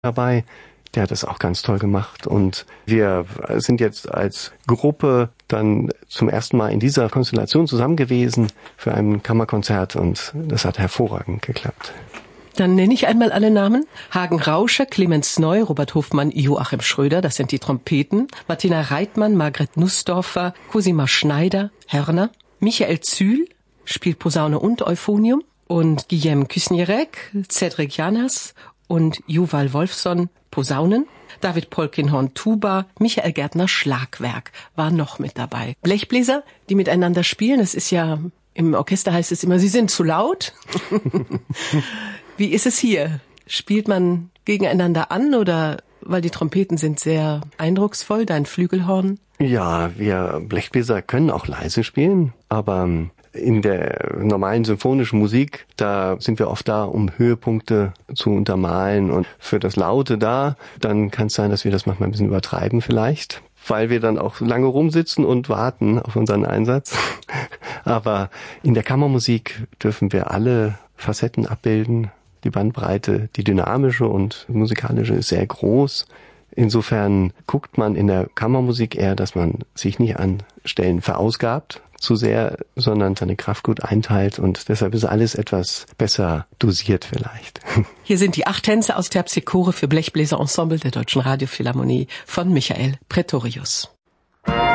dabei. Der hat das auch ganz toll gemacht und wir sind jetzt als Gruppe dann zum ersten Mal in dieser Konstellation zusammen gewesen für ein Kammerkonzert und das hat hervorragend geklappt. Dann nenne ich einmal alle Namen. Hagen Rauscher, Clemens Neu, Robert Hofmann, Joachim Schröder, das sind die Trompeten. Martina Reitmann, Margret Nussdorfer, Cosima Schneider, Hörner. Michael Zühl spielt Posaune und Euphonium und Guillaume Küsnierek, Cedric Janas und Juval Wolfson, Posaunen. David Polkinhorn, Tuba, Michael Gärtner, Schlagwerk war noch mit dabei. Blechbläser, die miteinander spielen, das ist ja, im Orchester heißt es immer, sie sind zu laut. Wie ist es hier? Spielt man gegeneinander an oder, weil die Trompeten sind sehr eindrucksvoll, dein Flügelhorn? Ja, wir Blechbläser können auch leise spielen, aber in der normalen symphonischen Musik, da sind wir oft da, um Höhepunkte zu untermalen und für das Laute da, dann kann es sein, dass wir das manchmal ein bisschen übertreiben vielleicht, weil wir dann auch lange rumsitzen und warten auf unseren Einsatz. Aber in der Kammermusik dürfen wir alle Facetten abbilden. Die Bandbreite, die dynamische und musikalische ist sehr groß. Insofern guckt man in der Kammermusik eher, dass man sich nicht an Stellen verausgabt zu sehr, sondern seine Kraft gut einteilt und deshalb ist alles etwas besser dosiert vielleicht. Hier sind die 8 Tänze aus Terpsichore für Blechbläserensemble der Deutschen Radiophilharmonie von Michael Pretorius.